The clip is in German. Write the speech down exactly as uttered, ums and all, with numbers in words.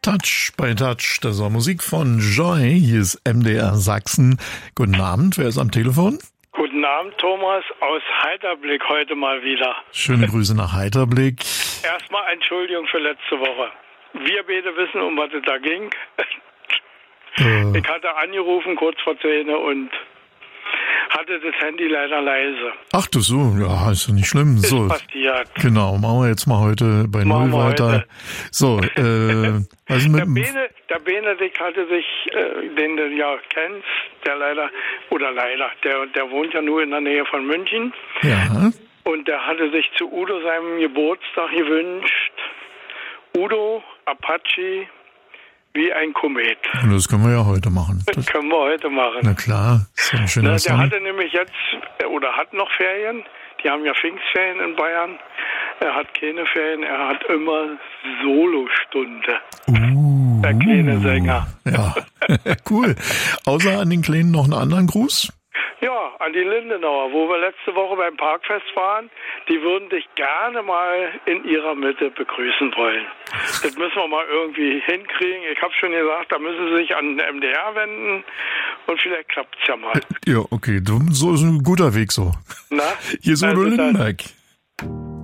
Touch bei Touch, das war Musik von Joy, hier ist M D R Sachsen. Guten Abend, wer ist am Telefon? Guten Abend, Thomas, aus Heiterblick heute mal wieder. Schöne Grüße nach Heiterblick. Erstmal Entschuldigung für letzte Woche. Wir beide wissen, um was es da ging. Äh. Ich hatte angerufen kurz vor zehn und hatte das Handy leider leise. Ach du so, ja, ist ja nicht schlimm. Ist so, passiert. Genau, machen wir jetzt mal heute bei Null weiter. Heute. So, äh, also mit der, Bene, der Benedikt hatte sich, äh, den du ja kennst, der leider, oder leider, der, der wohnt ja nur in der Nähe von München. Ja. Und der hatte sich zu Udo seinem Geburtstag gewünscht, Udo Apache wie ein Komet. Und das können wir ja heute machen. Das, das können wir heute machen. Na klar, ist ein schöner Na, Song. Der hatte nämlich jetzt, oder hat noch Ferien. Die haben ja Pfingstferien in Bayern. Er hat keine Ferien, er hat immer Solostunde. Uh, der kleine Sänger. Ja, cool. Außer an den Kleinen noch einen anderen Gruß? Ja, an die Lindenauer, wo wir letzte Woche beim Parkfest waren. Die würden dich gerne mal in ihrer Mitte begrüßen wollen. Das müssen wir mal irgendwie hinkriegen. Ich habe schon gesagt, da müssen sie sich an den M D R wenden und vielleicht klappt es ja mal. Ja, okay, so ist ein guter Weg so. Na? Hier ist Udo Also Lindenberg.